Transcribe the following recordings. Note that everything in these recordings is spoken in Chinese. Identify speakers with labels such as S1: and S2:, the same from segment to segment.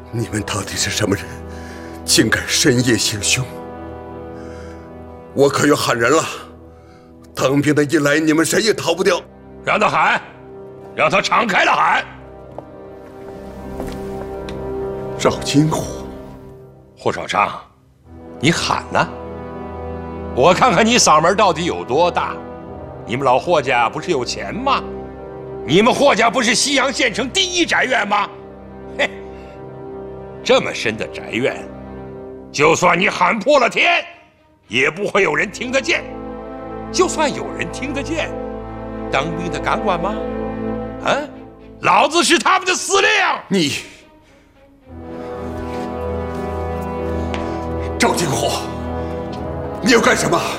S1: 你们到底是什么人，竟敢深夜行凶？我可要喊人了，当兵的一来，你们谁也逃不掉。
S2: 让他喊，让他敞开了喊。
S1: 赵金虎，
S2: 霍少昌，你喊呐！我看看你嗓门到底有多大。你们老霍家不是有钱吗？你们霍家不是西阳县城第1宅院吗？嘿，这么深的宅院，就算你喊破了天，也不会有人听得见。就算有人听得见，当兵的敢管吗？啊，老子是他们的司令。
S1: 你，赵金虎，你要干什么？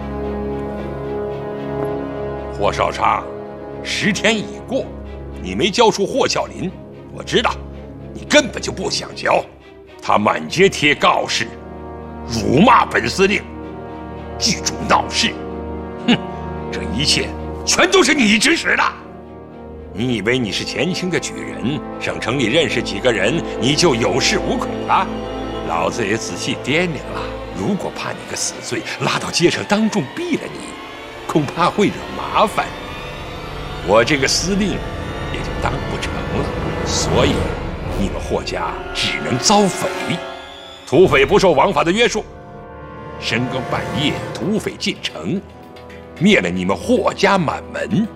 S2: 霍少昌，10天已过，你没交出霍啸林，我知道，你根本就不想交。他满街贴告示，辱骂本司令，聚众闹事。哼，这一切全都是你指使的。你以为你是前清的举人，省城里认识几个人，你就有恃无恐了？老子也仔细掂量了，如果判你个死罪，拉到街上当众毙了你，恐怕会惹麻烦，我这个司令也就当不成了。所以你们霍家只能遭匪，土匪不受王法的约束，深更半夜土匪进城，灭了你们霍家满门。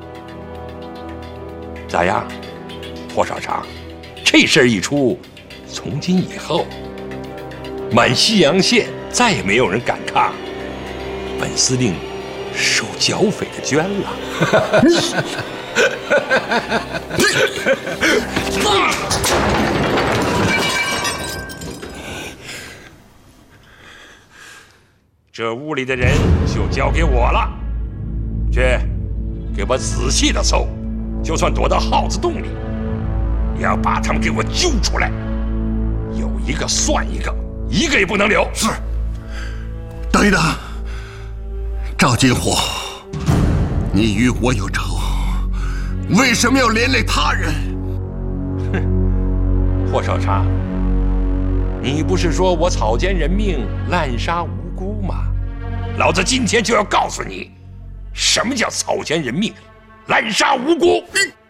S2: 咋样，霍少昌？这事儿一出，从今以后，满西阳县再也没有人敢抗本司令收剿匪的捐了。这屋里的人就交给我了，去，给我仔细的搜，就算躲到耗子洞里，也要把他们给我揪出来，有一个算一个，一个也不能留。
S1: 是。等一等，赵金虎，你与我有仇，为什么要连累他人？
S2: 哼，霍少昌，你不是说我草菅人命，滥杀无辜吗？老子今天就要告诉你，什么叫草菅人命，滥杀无辜。